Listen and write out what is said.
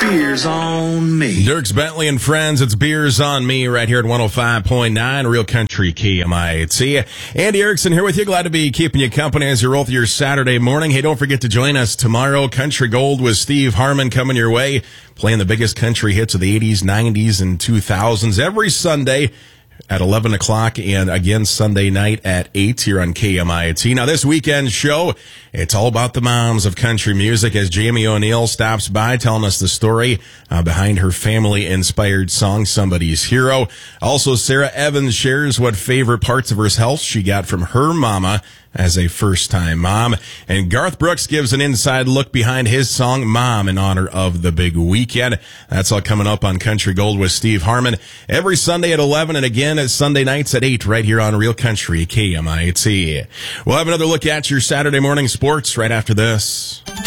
Beers on me. Dirks Bentley and friends, it's Beers on Me right here at 105.9 Real Country KMIT. Andy Erickson here with you. Glad to be keeping you company as you roll through your Saturday morning. Hey, don't forget to join us tomorrow. Country Gold with Steve Harmon coming your way, playing the biggest country hits of the 80s, 90s, and 2000s every Sunday at 11 o'clock and again Sunday night at 8 here on KMIT. Now, this weekend show, it's all about the moms of country music as Jamie O'Neill stops by telling us the story behind her family-inspired song, Somebody's Hero. Also, Sarah Evans shares what favorite parts of her health she got from her mama as a first-time mom. And Garth Brooks gives an inside look behind his song, Mom, in honor of the big weekend. That's all coming up on Country Gold with Steve Harmon every Sunday at 11 and again at Sunday nights at 8 right here on Real Country KMIT. We'll have another look at your Saturday morning sports right after this.